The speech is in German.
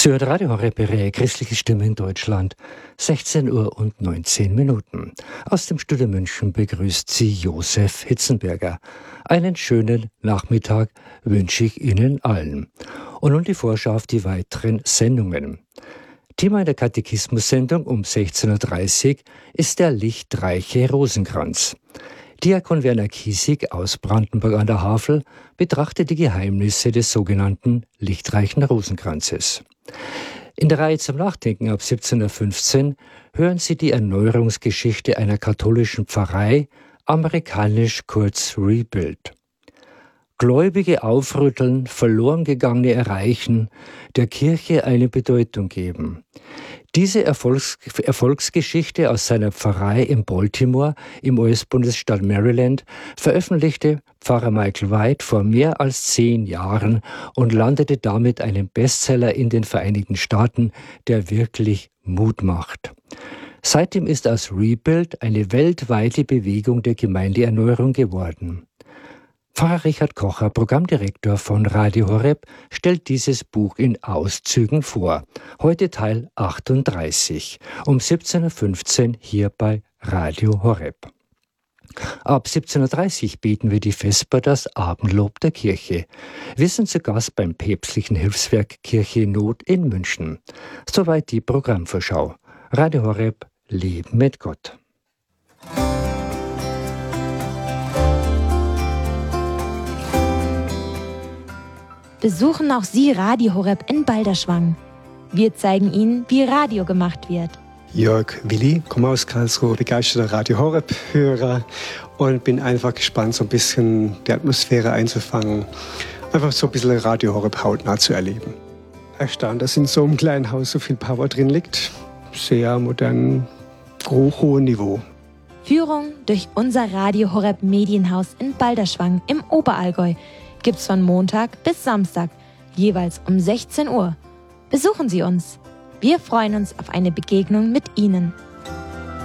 Zur Radio Horeb, christliche Stimme in Deutschland, 16 Uhr und 19 Minuten. Aus dem Studio München begrüßt Sie Josef Hitzenberger. Einen schönen Nachmittag wünsche ich Ihnen allen. Und nun die Vorschau auf die weiteren Sendungen. Thema in der Katechismus-Sendung um 16.30 Uhr ist der lichtreiche Rosenkranz. Diakon Werner Kiesig aus Brandenburg an der Havel betrachtet die Geheimnisse des sogenannten lichtreichen Rosenkranzes. In der Reihe zum Nachdenken ab 17.15 Uhr hören Sie die Erneuerungsgeschichte einer katholischen Pfarrei, amerikanisch kurz Rebuild. Gläubige aufrütteln, verloren gegangene erreichen, der Kirche eine Bedeutung geben. Diese Erfolgsgeschichte aus seiner Pfarrei in Baltimore im US-Bundesstaat Maryland veröffentlichte Pfarrer Michael White vor mehr als 10 Jahren und landete damit einen Bestseller in den Vereinigten Staaten, der wirklich Mut macht. Seitdem ist aus Rebuild eine weltweite Bewegung der Gemeindeerneuerung geworden. Pfarrer Richard Kocher, Programmdirektor von Radio Horeb, stellt dieses Buch in Auszügen vor. Heute Teil 38, um 17.15 Uhr hier bei Radio Horeb. Ab 17.30 Uhr beten wir die Vesper, das Abendlob der Kirche. Wir sind zu Gast beim päpstlichen Hilfswerk Kirche in Not in München. Soweit die Programmvorschau. Radio Horeb, Leben mit Gott. Besuchen auch Sie Radio Horeb in Balderschwang. Wir zeigen Ihnen, wie Radio gemacht wird. Jörg Willi, komme aus Karlsruhe, begeisterter Radio Horeb-Hörer und bin einfach gespannt, so ein bisschen die Atmosphäre einzufangen. Einfach so ein bisschen Radio Horeb hautnah zu erleben. Erstaunt, dass in so einem kleinen Haus so viel Power drin liegt. Sehr modern, hohem Niveau. Führung durch unser Radio Horeb Medienhaus in Balderschwang im Oberallgäu gibt's von Montag bis Samstag, jeweils um 16 Uhr. Besuchen Sie uns. Wir freuen uns auf eine Begegnung mit Ihnen.